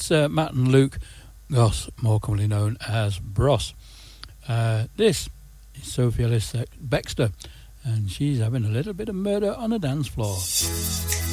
It's Matt and Luke Goss, more commonly known as Bros. This is Sophie Ellis Bextor, and she's having a little bit of murder on a dance floor.